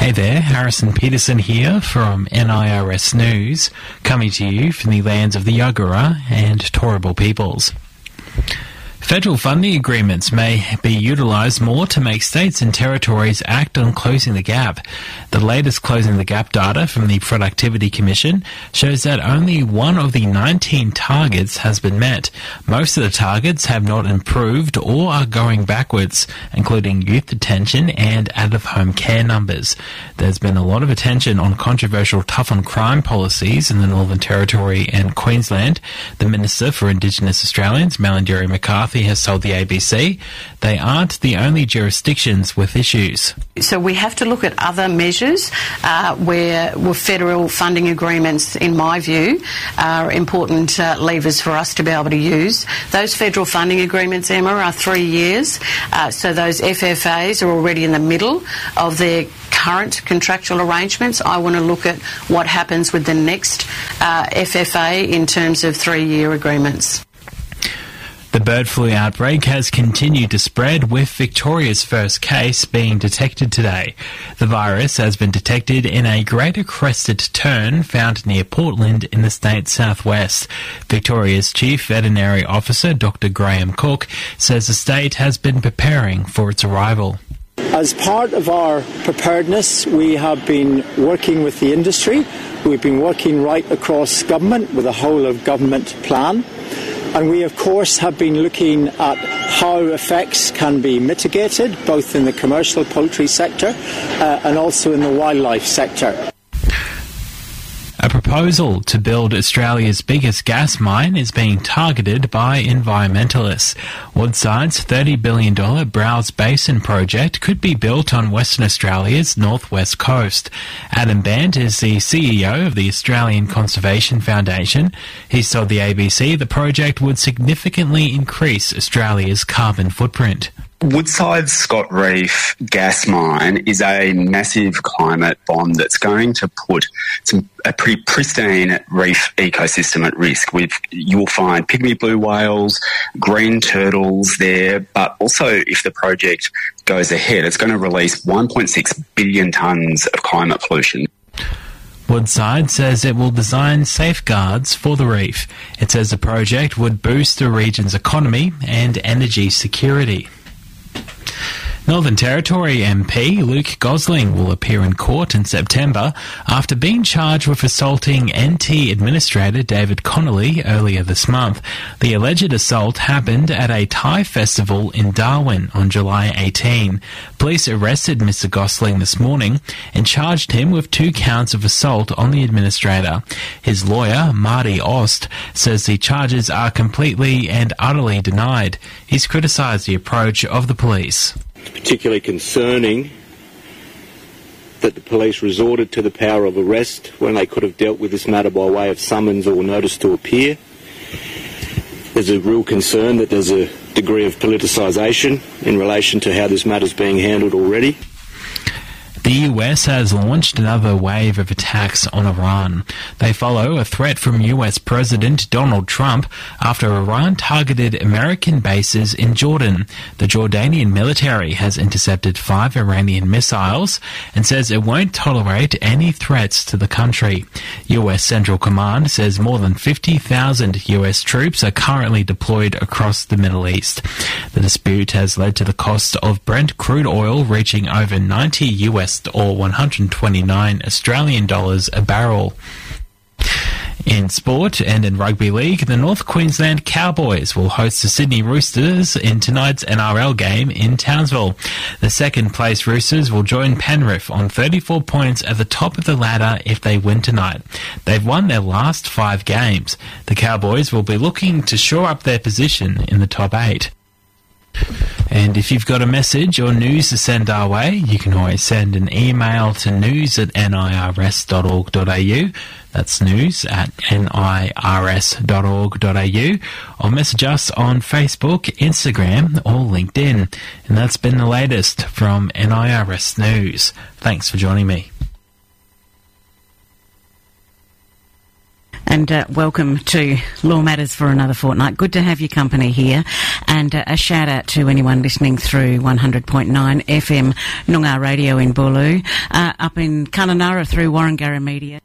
Hey there, Harrison Peterson here from NIRS News, coming to you from the lands of the Yagara and Turrbal peoples. Federal funding agreements may be utilised more to make states and territories act on closing the gap. The latest Closing the Gap data from the Productivity Commission shows that only one of the 19 targets has been met. Most of the targets have not improved or are going backwards, including youth detention and out-of-home care numbers. There's been a lot of attention on controversial tough-on-crime policies in the Northern Territory and Queensland. The Minister for Indigenous Australians, Malarndirri McCarthy, has told the ABC they aren't the only jurisdictions with issues. So we have to look at other measures where federal funding agreements, in my view, are important levers for us to be able to use. Those federal funding agreements, Emma, are 3 years. So those FFAs are already in the middle of their current contractual arrangements. I want to look at what happens with the next FFA in terms of 3-year agreements. The bird flu outbreak has continued to spread, with Victoria's first case being detected today. The virus has been detected in a greater crested tern found near Portland in the state's southwest. Victoria's Chief Veterinary Officer, Dr. Graham Cook, says the state has been preparing for its arrival. As part of our preparedness, we have been working with the industry. We've been working right across government with a whole of government plan. And we, of course, have been looking at how effects can be mitigated, both in the commercial poultry sector and also in the wildlife sector. A proposal to build Australia's biggest gas mine is being targeted by environmentalists. Woodside's $30 billion Browse Basin project could be built on Western Australia's northwest coast. Adam Band is the CEO of the Australian Conservation Foundation. He's told the ABC the project would significantly increase Australia's carbon footprint. Woodside's Scott Reef gas mine is a massive climate bomb that's going to put a pretty pristine reef ecosystem at risk. You'll find pygmy blue whales, green turtles there, but also if the project goes ahead, it's going to release 1.6 billion tonnes of climate pollution. Woodside says it will design safeguards for the reef. It says the project would boost the region's economy and energy security. Northern Territory MP Luke Gosling will appear in court in September after being charged with assaulting NT Administrator David Connolly earlier this month. The alleged assault happened at a Thai festival in Darwin on July 18. Police arrested Mr Gosling this morning and charged him with 2 counts of assault on the administrator. His lawyer, Marty Ost, says the charges are completely and utterly denied. He's criticised the approach of the police. Particularly concerning that the police resorted to the power of arrest when they could have dealt with this matter by way of summons or notice to appear. There's a real concern that there's a degree of politicisation in relation to how this matter's being handled already. The US has launched another wave of attacks on Iran. They follow a threat from US President Donald Trump after Iran targeted American bases in Jordan. The Jordanian military has intercepted 5 Iranian missiles and says it won't tolerate any threats to the country. US Central Command says more than 50,000 US troops are currently deployed across the Middle East. The dispute has led to the cost of Brent crude oil reaching over $90 or 129 Australian dollars a barrel. In sport and in rugby league, the North Queensland Cowboys will host the Sydney Roosters in tonight's NRL game in Townsville. The second-place Roosters will join Penrith on 34 points at the top of the ladder if they win tonight. They've won their last 5 games. The Cowboys will be looking to shore up their position in the top 8. And if you've got a message or news to send our way, you can always send an email to news@nirs.org.au. That's news@nirs.org.au. Or message us on Facebook, Instagram or LinkedIn. And that's been the latest from NIRS News. Thanks for joining me. And welcome to Law Matters for another fortnight. Good to have your company here. And a shout out to anyone listening through 100.9 FM Noongar Radio in Bulu, up in Kununurra through Warringara Media.